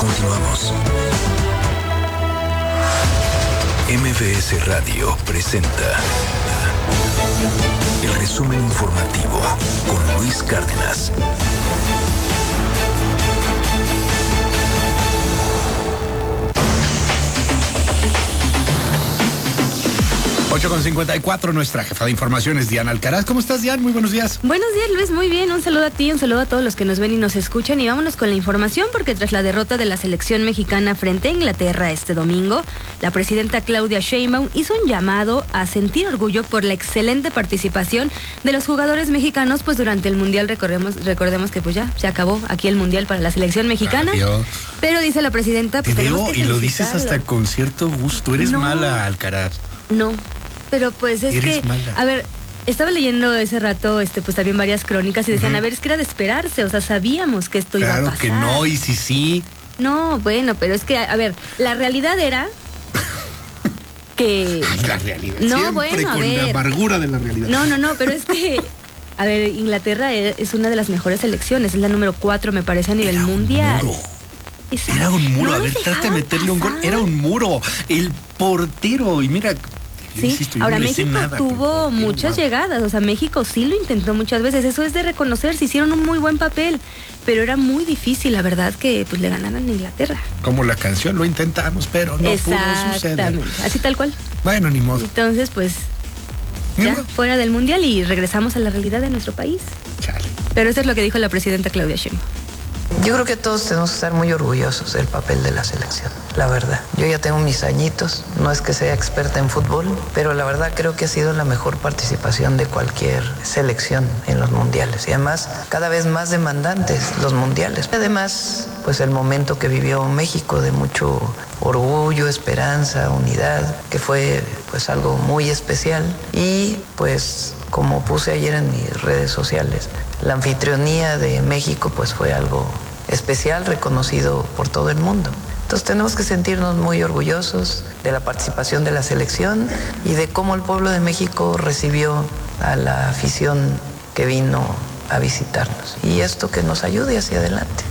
Continuamos. MBS Radio presenta el resumen informativo con Luis Cárdenas. 8:54, nuestra jefa de información es Diana Alcaraz. ¿Cómo estás, Diana? Muy buenos días. Buenos días, Luis. Muy bien. Un saludo a ti, un saludo a todos los que nos ven y nos escuchan. Y vámonos con la información, porque tras la derrota de la selección mexicana frente a Inglaterra este domingo, la presidenta Claudia Sheinbaum hizo un llamado a sentir orgullo por la excelente participación de los jugadores mexicanos, pues durante el Mundial. Recordemos que pues ya se acabó aquí el Mundial para la selección mexicana. Adiós. Pero dice la presidenta, pues te veo tenemos que y lo dices hasta con cierto gusto. Eres mala, Alcaraz. No. Pero pues es que, mala. A ver, estaba leyendo ese rato, pues también varias crónicas y decían, a ver, es que era de esperarse, o sea, sabíamos que esto iba a pasar. Claro que no, y sí. No, bueno, pero es que, a ver, la realidad era que... La realidad, no, siempre bueno, a con ver. la amargura de la realidad. No, pero es que, a ver, Inglaterra es una de las mejores selecciones, es la número 4, me parece, a nivel mundial. Era un muro, No a ver, los trata de dejaban meterle un gol. pasar. Era un muro, el portero, y mira... Sí, insisto, yo ahora no le sé México nada, tuvo muchas llegadas, o sea, México sí lo intentó muchas veces, eso es de reconocer, se hicieron un muy buen papel, pero era muy difícil, la verdad, que pues le ganaran a Inglaterra. Como la canción, lo intentamos, pero no pudo suceder. Exactamente, así tal cual. Bueno, ni modo. Entonces, pues, ya fuera del Mundial y regresamos a la realidad de nuestro país. Chale. Pero eso es lo que dijo la presidenta Claudia Sheinbaum. Yo creo que todos tenemos que estar muy orgullosos del papel de la selección, la verdad. Yo ya tengo mis añitos, no es que sea experta en fútbol, pero la verdad creo que ha sido la mejor participación de cualquier selección en los mundiales. Y además, cada vez más demandantes los mundiales. Además, pues el momento que vivió México de mucho orgullo, esperanza, unidad, que fue pues algo muy especial. Y pues, como puse ayer en mis redes sociales, la anfitrionía de México pues fue algo especial, reconocido por todo el mundo. Entonces tenemos que sentirnos muy orgullosos de la participación de la selección y de cómo el pueblo de México recibió a la afición que vino a visitarnos. Y esto que nos ayude hacia adelante.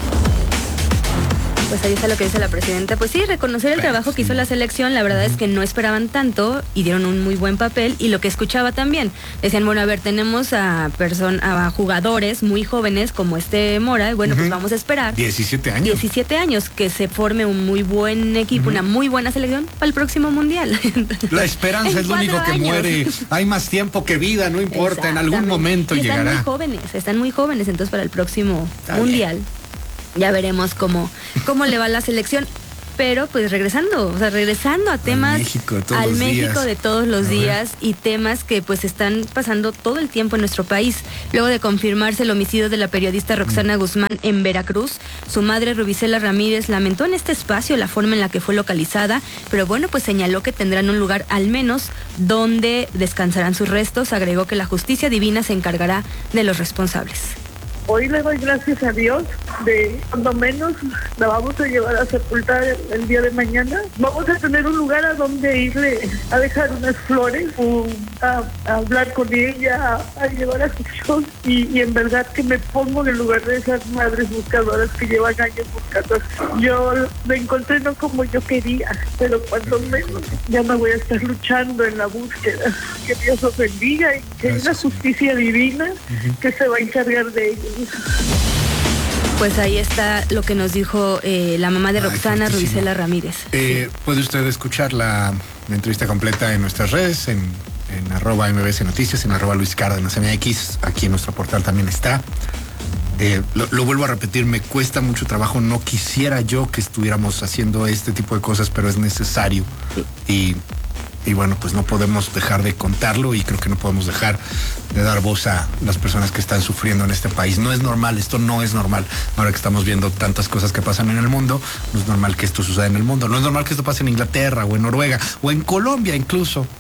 Pues ahí está lo que dice la presidenta. Pues sí, reconocer el trabajo que hizo la selección. La verdad es que no esperaban tanto y dieron un muy buen papel. Y lo que escuchaba también, decían, bueno, a ver, tenemos a jugadores muy jóvenes como Mora. Y bueno, pues vamos a esperar 17 años. 17 años, que se forme un muy buen equipo, una muy buena selección para el próximo Mundial. La esperanza es lo único que muere. Hay más tiempo que vida, no importa, en algún momento y llegará. Están muy jóvenes, entonces para el próximo Mundial ya veremos cómo le va la selección. Pero pues regresando a temas al México de todos los días y temas que pues están pasando todo el tiempo en nuestro país. Luego de confirmarse el homicidio de la periodista Roxana Guzmán en Veracruz, su madre Rubicela Ramírez lamentó en este espacio la forma en la que fue localizada, pero bueno, pues señaló que tendrán un lugar al menos donde descansarán sus restos. Agregó que la justicia divina se encargará de los responsables. Hoy le doy gracias a Dios de cuando menos la vamos a llevar a sepultar el día de mañana. Vamos a tener un lugar a donde irle a dejar unas flores, a hablar con ella, a llevar a sus hijos y en verdad que me pongo en el lugar de esas madres buscadoras que llevan años buscando. Yo me encontré no como yo quería, pero cuando menos ya me voy a estar luchando en la búsqueda. Que Dios los bendiga y que hay una justicia divina que se va a encargar de ellos. Pues ahí está lo que nos dijo la mamá de Roxana, Rubicela Ramírez. Puede usted escuchar la entrevista completa en nuestras redes, en @MBS Noticias, en @Luis Cárdenas MX, aquí en nuestro portal también está. Lo vuelvo a repetir, me cuesta mucho trabajo, no quisiera yo que estuviéramos haciendo este tipo de cosas, pero es necesario. Sí. Y bueno, pues no podemos dejar de contarlo y creo que no podemos dejar de dar voz a las personas que están sufriendo en este país. No es normal, esto no es normal. Ahora que estamos viendo tantas cosas que pasan en el mundo, no es normal que esto suceda en el mundo. No es normal que esto pase en Inglaterra o en Noruega o en Colombia incluso.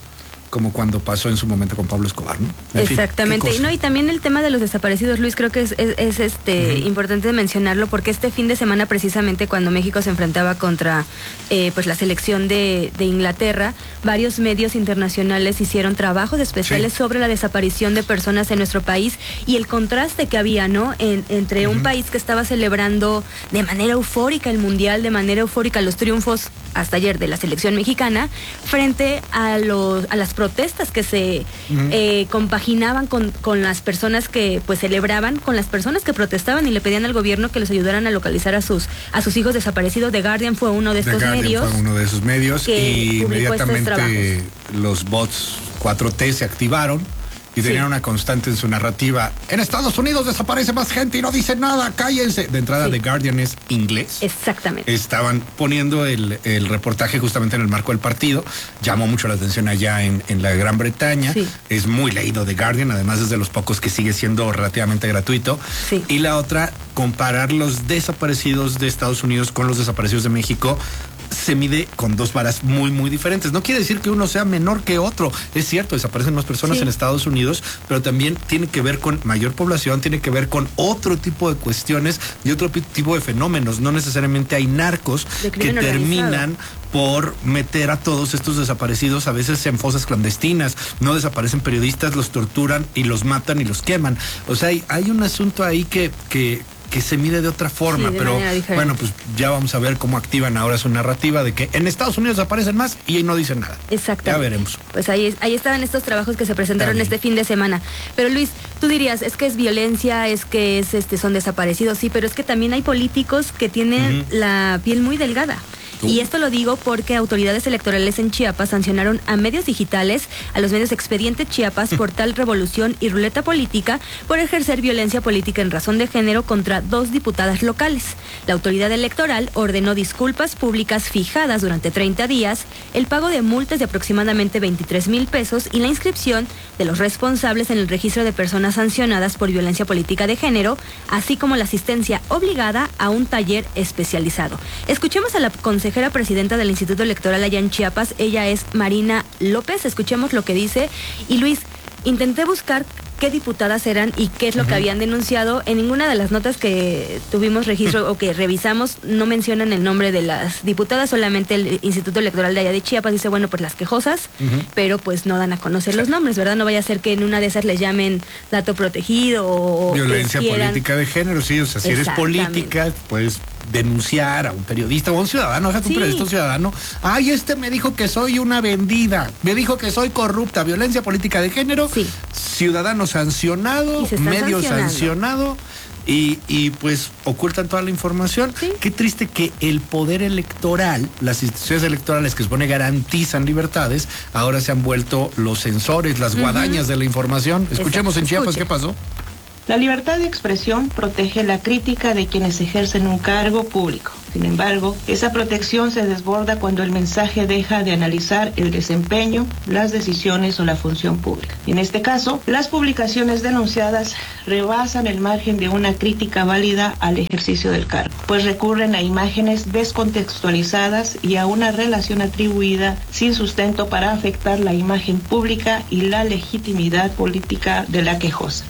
como cuando pasó en su momento con Pablo Escobar, ¿no? Exactamente. Y también el tema de los desaparecidos, Luis, creo que es importante mencionarlo, porque este fin de semana, precisamente cuando México se enfrentaba contra pues la selección de Inglaterra, varios medios internacionales hicieron trabajos especiales sobre la desaparición de personas en nuestro país y el contraste que había, ¿no? Entre un país que estaba celebrando de manera eufórica el Mundial, de manera eufórica los triunfos hasta ayer de la selección mexicana, frente a las protestas que se compaginaban con las personas que pues celebraban, con las personas que protestaban y le pedían al gobierno que les ayudaran a localizar a sus hijos desaparecidos. The Guardian fue uno de estos medios. Fue uno de esos medios y inmediatamente los bots 4T se activaron y tenían una constante en su narrativa. En Estados Unidos desaparece más gente y no dicen nada, cállense. De entrada, The Guardian es inglés. Exactamente. Estaban poniendo el reportaje justamente en el marco del partido. Llamó mucho la atención allá en la Gran Bretaña. Sí. Es muy leído The Guardian, además es de los pocos que sigue siendo relativamente gratuito. Sí. Y la otra, comparar los desaparecidos de Estados Unidos con los desaparecidos de México, se mide con dos varas muy, muy diferentes. No quiere decir que uno sea menor que otro. Es cierto, desaparecen más personas en Estados Unidos, pero también tiene que ver con mayor población, tiene que ver con otro tipo de cuestiones y otro tipo de fenómenos. No necesariamente hay narcos que terminan por meter a todos estos desaparecidos a veces en fosas clandestinas. No desaparecen periodistas, los torturan y los matan y los queman. O sea, hay un asunto ahí que se mide de otra forma, pero bueno, pues ya vamos a ver cómo activan ahora su narrativa de que en Estados Unidos aparecen más y ahí no dicen nada. Exacto. Ya veremos. Pues ahí estaban estos trabajos que se presentaron este fin de semana. Pero Luis, tú dirías, es que es violencia, es que son desaparecidos, sí, pero es que también hay políticos que tienen la piel muy delgada. Y esto lo digo porque autoridades electorales en Chiapas sancionaron a medios digitales, a los medios Expediente Chiapas, Portal Revolución y Ruleta Política, por ejercer violencia política en razón de género contra 2 diputadas locales. La autoridad electoral ordenó disculpas públicas fijadas durante 30 días, el pago de multas de aproximadamente 23,000 pesos y la inscripción de los responsables en el registro de personas sancionadas por violencia política de género, así como la asistencia obligada a un taller especializado. Escuchemos a la consejera presidenta del Instituto Electoral allá en Chiapas. Ella es Marina López. Escuchemos lo que dice. Y Luis, intenté buscar qué diputadas eran y qué es lo que habían denunciado. En ninguna de las notas que tuvimos registro o que revisamos no mencionan el nombre de las diputadas, solamente el Instituto Electoral de allá de Chiapas dice, bueno, pues las quejosas, pero pues no dan a conocer los nombres, ¿verdad? No vaya a ser que en una de esas les llamen dato protegido o violencia política de género, sí, o sea, si eres política, pues denunciar a un periodista o a un ciudadano, un periodista, un ciudadano. Ay, me dijo que soy una vendida, me dijo que soy corrupta, violencia política de género, ciudadano sancionado, medio sancionado y pues ocultan toda la información. Qué triste que el poder electoral, las instituciones electorales que supone garantizan libertades, ahora se han vuelto los censores, las guadañas de la información. Escuchemos en Chiapas qué pasó. La libertad de expresión protege la crítica de quienes ejercen un cargo público. Sin embargo, esa protección se desborda cuando el mensaje deja de analizar el desempeño, las decisiones o la función pública. En este caso, las publicaciones denunciadas rebasan el margen de una crítica válida al ejercicio del cargo, pues recurren a imágenes descontextualizadas y a una relación atribuida sin sustento para afectar la imagen pública y la legitimidad política de la quejosa.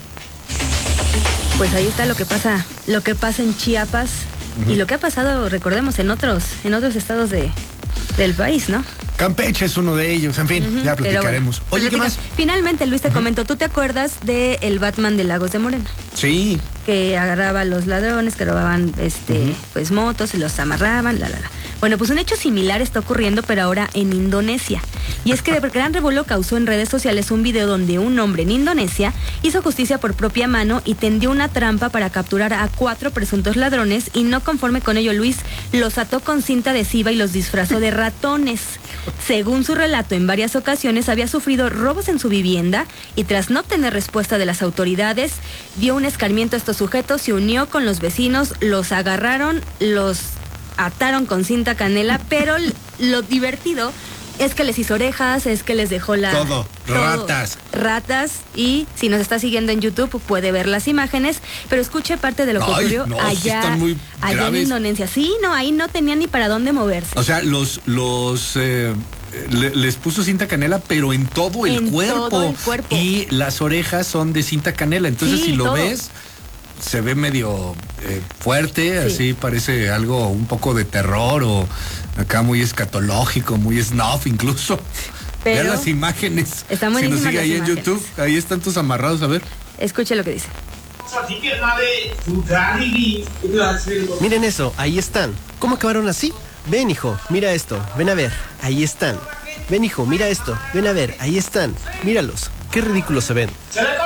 Pues ahí está lo que pasa en Chiapas y lo que ha pasado, recordemos, en otros estados del país, ¿no? Campeche es uno de ellos, en fin, ya platicaremos. Bueno, oye, ¿qué más? Finalmente, Luis, te comento, ¿tú te acuerdas de el Batman de Lagos de Moreno? Sí. Que agarraba a los ladrones, que robaban pues motos, y los amarraban, Bueno, pues un hecho similar está ocurriendo, pero ahora en Indonesia. Y es que de gran revuelo causó en redes sociales un video donde un hombre en Indonesia hizo justicia por propia mano y tendió una trampa para capturar a 4 presuntos ladrones y no conforme con ello, Luis, los ató con cinta adhesiva y los disfrazó de ratones. Según su relato, en varias ocasiones había sufrido robos en su vivienda y tras no tener respuesta de las autoridades, dio un escarmiento a estos sujetos, se unió con los vecinos, los agarraron, los ataron con cinta canela, pero lo divertido es que les hizo orejas, es que les dejó todo, ratas, y si nos está siguiendo en YouTube puede ver las imágenes, pero escuche parte de lo que ocurrió allá en Indonesia. Sí, no, ahí no tenían ni para dónde moverse. O sea, los les puso cinta canela, pero en todo el cuerpo. Todo el cuerpo. Y las orejas son de cinta canela. Entonces, si lo todo. ves, se ve medio fuerte, así parece algo un poco de terror o acá muy escatológico, muy snuff incluso. Pero vean las imágenes. Están si nos buenísimas sigue ahí las en imágenes. YouTube, ahí están tus amarrados, a ver. Escuche lo que dice. Miren eso, ahí están. ¿Cómo acabaron así? Ven, hijo, mira esto, ven a ver, ahí están. Ven, hijo, mira esto, ven a ver, ahí están. Míralos, qué ridículos se ven.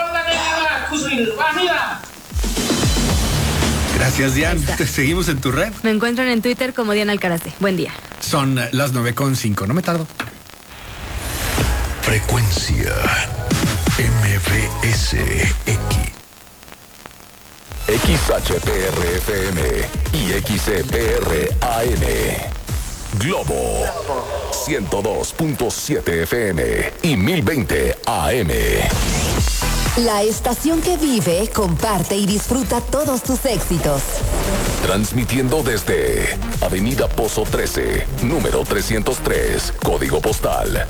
Gracias, Dian. Te seguimos en tu red. Me encuentran en Twitter como Diana Alcarazde. Buen día. Son las 9:05, no me tardo. Frecuencia MBSX. XHPR-FM y XCPR-AM. Globo 102.7 FM y 1020 AM. La estación que vive, comparte y disfruta todos tus éxitos. Transmitiendo desde Avenida Pozo 13, número 303, código postal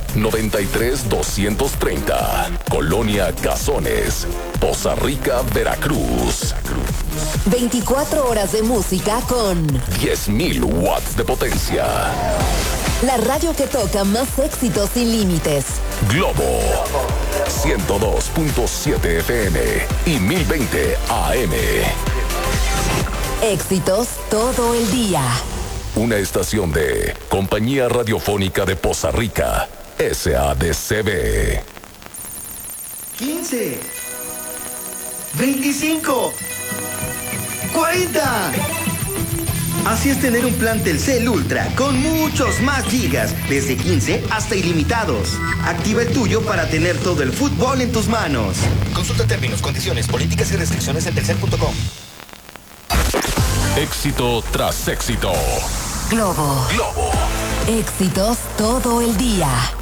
93230, Colonia Cazones, Poza Rica, Veracruz. 24 horas de música con 10.000 watts de potencia. la radio que toca más éxitos sin límites. Globo 102.7 FM y 1020 AM. Éxitos todo el día. Una estación de Compañía Radiofónica de Poza Rica, SADCB. 15, 25, 40. Así es tener un plan Telcel Ultra con muchos más gigas, desde 15 hasta ilimitados. Activa el tuyo para tener todo el fútbol en tus manos. Consulta términos, condiciones, políticas y restricciones en telcel.com. Éxito tras éxito. Globo. Globo. Éxitos todo el día.